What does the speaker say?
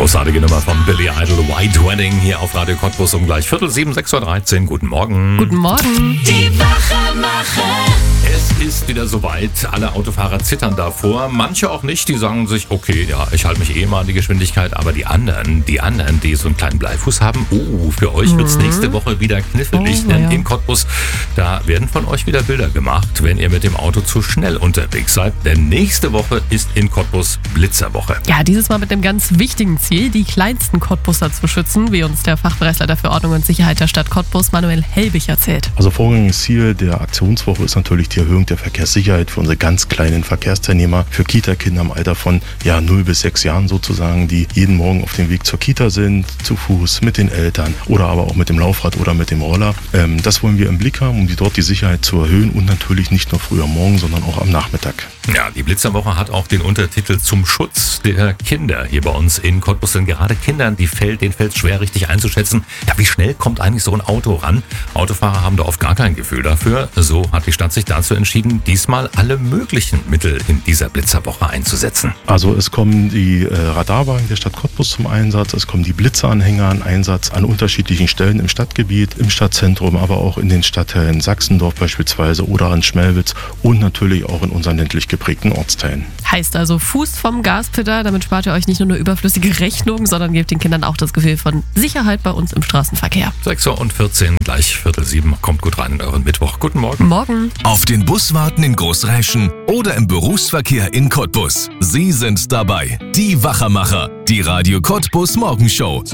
Großartige Nummer von Billy Idol, White Wedding, hier auf Radio Cottbus um gleich 6:15, 6:13 Uhr. Guten Morgen. Guten Morgen. Die Wachemacher. Es ist wieder soweit. Alle Autofahrer zittern davor. Manche auch nicht. Die sagen sich, okay, ja, ich halte mich mal an die Geschwindigkeit. Aber die anderen, die so einen kleinen Bleifuß haben, für euch wird's nächste Woche wieder knifflig. Denn in Cottbus, da werden von euch wieder Bilder gemacht, wenn ihr mit dem Auto zu schnell unterwegs seid. Denn nächste Woche ist in Cottbus Blitzerwoche. Ja, dieses Mal mit dem ganz wichtigen Ziel, die kleinsten Cottbusser zu schützen, wie uns der Fachbereichsleiter für Ordnung und Sicherheit der Stadt Cottbus, Manuel Helbig, erzählt. Also vorrangiges Ziel der Aktionswoche ist natürlich die Erhöhung der Verkehrssicherheit für unsere ganz kleinen Verkehrsteilnehmer, für Kita-Kinder im Alter von 0 bis 6 Jahren sozusagen, die jeden Morgen auf dem Weg zur Kita sind, zu Fuß, mit den Eltern oder aber auch mit dem Laufrad oder mit dem Roller. Das wollen wir im Blick haben, um dort die Sicherheit zu erhöhen und natürlich nicht nur früh am Morgen, sondern auch am Nachmittag. Ja, die Blitzerwoche hat auch den Untertitel zum Schutz der Kinder hier bei uns in Cottbus. Denn gerade Kindern, denen fällt es schwer richtig einzuschätzen, ja, wie schnell kommt eigentlich so ein Auto ran? Autofahrer haben da oft gar kein Gefühl dafür. So hat die Stadt sich dazu entschieden, diesmal alle möglichen Mittel in dieser Blitzerwoche einzusetzen. Also es kommen die Radarwagen der Stadt Cottbus zum Einsatz, es kommen die Blitzeranhänger in Einsatz an unterschiedlichen Stellen im Stadtgebiet, im Stadtzentrum, aber auch in den Stadtteilen Sachsendorf beispielsweise oder an Schmelwitz und natürlich auch in unseren ländlich geprägten Ortsteilen. Heißt also Fuß vom Gaspedal, damit spart ihr euch nicht nur eine überflüssige Rechnung, sondern gebt den Kindern auch das Gefühl von Sicherheit bei uns im Straßenverkehr. 6:14 Uhr, gleich 6:45. Kommt gut rein in euren Mittwoch. Guten Morgen. Morgen. Auf den Bus warten in Großräschen oder im Berufsverkehr in Cottbus. Sie sind dabei. Die Wachemacher. Die Radio Cottbus Morgenshow.